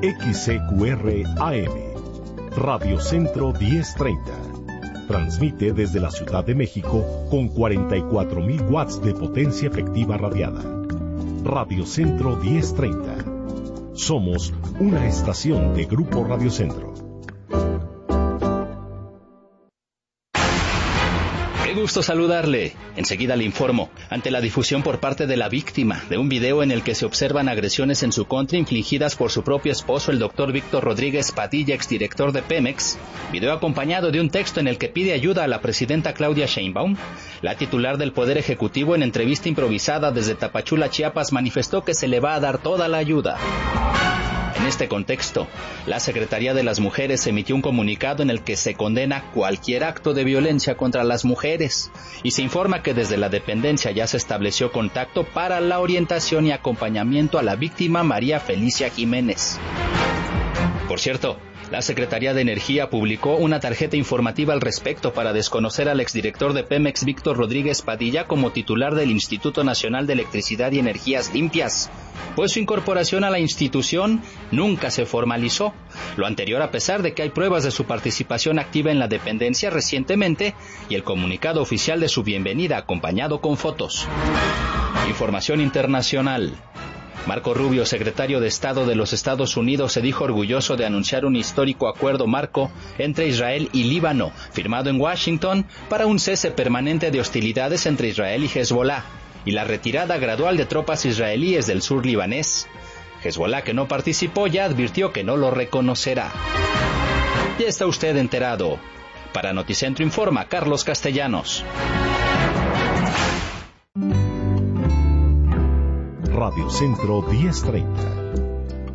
XCQR AM, Radio Centro 1030. Transmite desde la Ciudad de México con 44.000 watts de potencia efectiva radiada. Radio Centro 1030. Somos una estación de Grupo Radio Centro. Qué gusto saludarle. Enseguida le informo. Ante la difusión por parte de la víctima de un video en el que se observan agresiones en su contra infligidas por su propio esposo, el doctor Víctor Rodríguez Padilla, exdirector de Pemex, video acompañado de un texto en el que pide ayuda a la presidenta Claudia Sheinbaum, la titular del Poder Ejecutivo, en entrevista improvisada desde Tapachula, Chiapas, manifestó que se le va a dar toda la ayuda. En este contexto, la Secretaría de las Mujeres emitió un comunicado en el que se condena cualquier acto de violencia contra las mujeres y se informa que desde la dependencia ya se estableció contacto para la orientación y acompañamiento a la víctima María Felicia Jiménez. Por cierto, la Secretaría de Energía publicó una tarjeta informativa al respecto para desconocer al exdirector de Pemex, Víctor Rodríguez Padilla, como titular del Instituto Nacional de Electricidad y Energías Limpias, pues su incorporación a la institución nunca se formalizó. Lo anterior a pesar de que hay pruebas de su participación activa en la dependencia recientemente y el comunicado oficial de su bienvenida acompañado con fotos. Información internacional. Marco Rubio, secretario de Estado de los Estados Unidos, se dijo orgulloso de anunciar un histórico acuerdo marco entre Israel y Líbano, firmado en Washington, para un cese permanente de hostilidades entre Israel y Hezbolá, y la retirada gradual de tropas israelíes del sur libanés. Hezbolá, que no participó, ya advirtió que no lo reconocerá. Ya está usted enterado. Para Noticentro informa Carlos Castellanos. Radio Centro 1030.